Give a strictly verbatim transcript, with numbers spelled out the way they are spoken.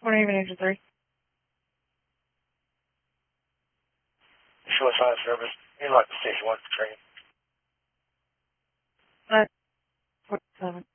Morning, Manager three. Short side service. You like the station one for training. Uh, forty-seven.